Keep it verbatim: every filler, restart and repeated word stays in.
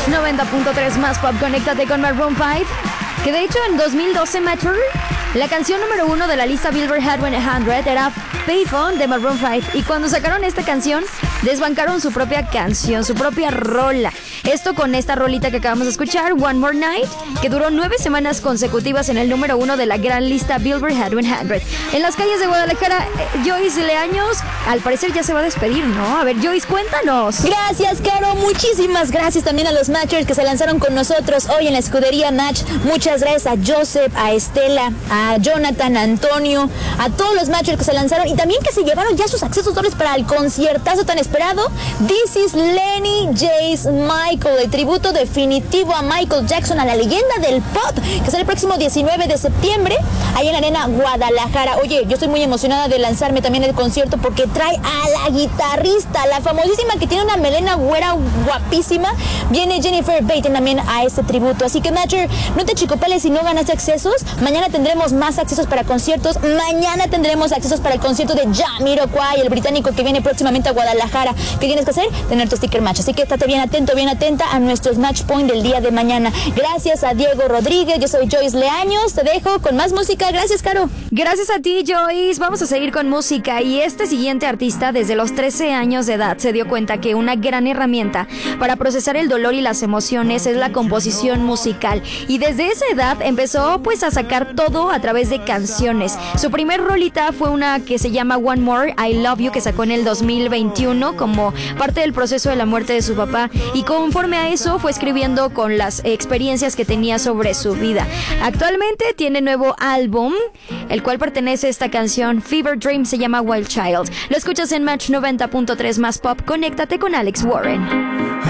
noventa punto tres más pop, conéctate con Maroon cinco. Que de hecho en dos mil doce, Matter, la canción número uno de la lista Billboard Hot cien era Payphone de Maroon cinco. Y cuando sacaron esta canción, desbancaron su propia canción, su propia rola. Esto con esta rolita que acabamos de escuchar, One More Night, que duró nueve semanas consecutivas en el número uno de la gran lista Billboard Hot cien. En las calles de Guadalajara, eh, Joyce Leaños, al parecer ya se va a despedir, ¿no? A ver, Joyce, cuéntanos. Gracias, Caro. Muchísimas gracias también a los Matchers que se lanzaron con nosotros hoy en la escudería Match. Muchas gracias a Joseph, a Estela, a Jonathan, a Antonio, a todos los Matchers que se lanzaron y también que se llevaron ya sus accesos dobles para el conciertazo tan esperado. This is Lenny Jace Michael, el tributo definitivo a Michael Jackson, a la leyenda del pop, que será el próximo diecinueve de septiembre, ahí en la Arena Guadalajara. Oye, yo estoy muy emocionada de lanzarme también el concierto porque trae a la guitarrista, la famosísima que tiene una melena güera guapísima. Viene Jennifer Baten también a este tributo. Así que, Matcher, no te chicopeles si no ganaste accesos. Mañana tendremos más accesos para conciertos. Mañana tendremos accesos para el concierto de Jamiroquai, el británico que viene próximamente a Guadalajara. ¿Qué tienes que hacer? Tener tu sticker match. Así que estate bien atento, bien atenta a nuestros match point del día de mañana. Gracias a Diego Rodríguez. Yo soy Joyce Leaños. Te dejo con más música. Gracias, Caro. Gracias a ti, Joyce. Vamos a seguir con música. Y este siguiente artista, desde los trece años de edad, se dio cuenta que una gran herramienta para procesar el dolor y las emociones es la composición musical. Y desde esa edad empezó pues a sacar todo a través de canciones. Su primer rolita fue una que se llama One More, I Love You, que sacó en el dos mil veintiuno como parte del proceso de la muerte de su papá. Y conforme a eso fue escribiendo con las experiencias que tenía sobre su vida. Actualmente tiene nuevo álbum, el cual pertenece a esta canción, Fever Dream, se llama Wild Child. Lo escuchas en Match noventa punto tres más pop. Conéctate con Alex Warren.